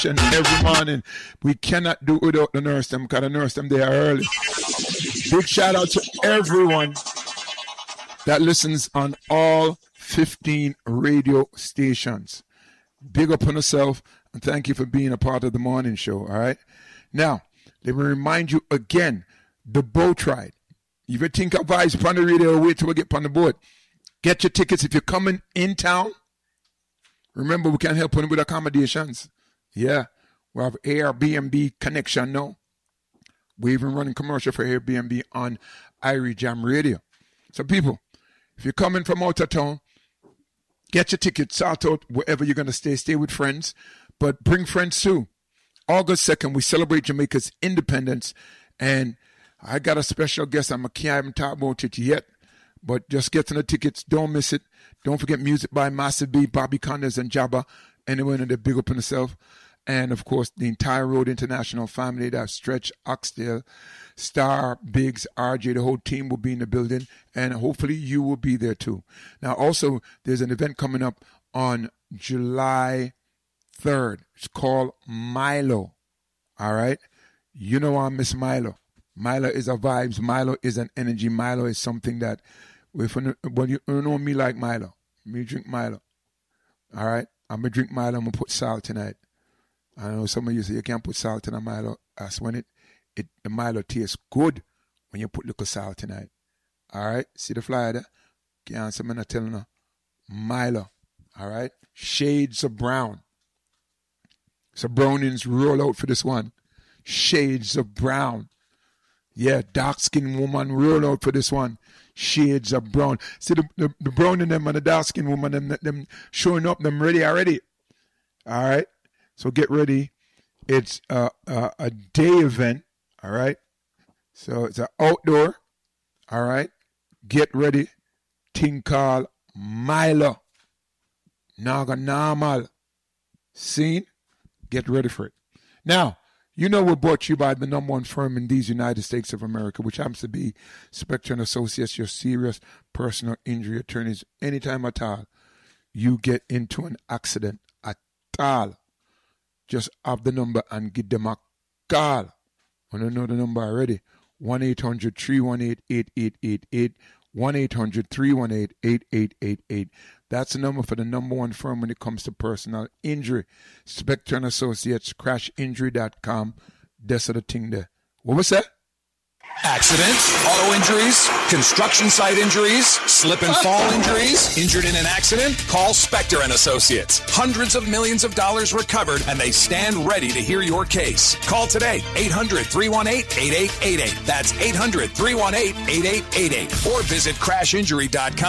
every morning. We cannot do it without the nurse them, because the nurse them they are early. Big shout out to everyone that listens on all 15 radio stations. Big up on yourself, and thank you for being a part of the morning show, all right? Now, let me remind you again, the boat ride. If you think of Vibes upon the radio, wait till we get on the boat. Get your tickets if you're coming in town. Remember, we can help you with accommodations. Yeah, we have Airbnb connection now. We're even running commercial for Airbnb on Irie Jam Radio. So people, if you're coming from out of town, get your tickets, sort out wherever you're going to stay. Stay with friends, but bring friends too. August 2nd, we celebrate Jamaica's independence, and I got a special guest. I haven't talked about it yet, but just get to the tickets. Don't miss it. Don't forget music by Massive B, Bobby Condes, and Jabba. Anyone that big up on themselves. And, of course, the entire Road International family, that Stretch, Oxtail, Star, Biggs, RJ, the whole team will be in the building. And hopefully you will be there too. Now, also, there's an event coming up on July 3rd. It's called Milo. All right? You know I miss Milo. Milo is a vibes. Milo is an energy. Milo is something that, when you know me like Milo, me drink Milo. All right? I'm going to drink Milo. I'm going to put salt in it. I know some of you say you can't put salt in a Milo. That's when the Milo tastes good when you put little salt in it. All right? See the flyer there? Can't answer me not telling you. Milo. All right? Shades of brown. So brownings roll out for this one. Shades of brown. Yeah, dark-skinned woman roll out for this one. Shades of brown. See the brown in them and the dark-skinned woman, them showing up, them ready already. All right? So get ready. It's a day event, all right? So it's an outdoor, all right? Get ready. Thing called Milo. Naga normal. Seen? Get ready for it. Now, you know we're brought to you by the number one firm in these United States of America, which happens to be Spectre & Associates, your serious personal injury attorneys. Anytime at all you get into an accident at all, just have the number and give them a call. When you know the number already, 1-800-318-8888, 1-800-318-8888. That's the number for the number one firm when it comes to personal injury. Spectre & Associates, crashinjury.com. That's the thing there. What was that? Accidents, auto injuries, construction site injuries, slip and fall injuries. Injured in an accident? Call Spectre & Associates. Hundreds of millions of dollars recovered, and they stand ready to hear your case. Call today, 800-318-8888. That's 800-318-8888. Or visit crashinjury.com.